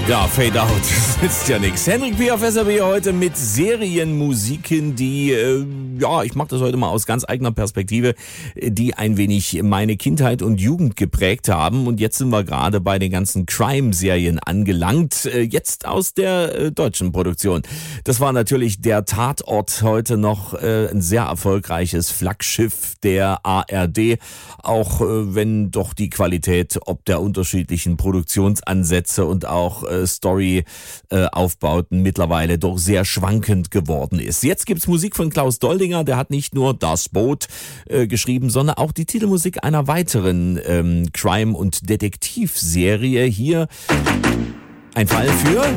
Ja, Fade Out, das ist ja nix. Henrik Piafesser hier heute mit Serienmusiken, die, ich mache das heute mal aus ganz eigener Perspektive, die ein wenig meine Kindheit und Jugend geprägt haben. Und jetzt sind wir gerade bei den ganzen Crime-Serien angelangt, jetzt aus der deutschen Produktion. Das war natürlich der Tatort, heute noch ein sehr erfolgreiches Flaggschiff der ARD, auch wenn doch die Qualität ob der unterschiedlichen Produktionsansätze und auch Story-Aufbauten mittlerweile doch sehr schwankend geworden ist. Jetzt gibt's Musik von Klaus Doldinger, der hat nicht nur Das Boot geschrieben, sondern auch die Titelmusik einer weiteren Crime- und Detektivserie. Hier ein Fall für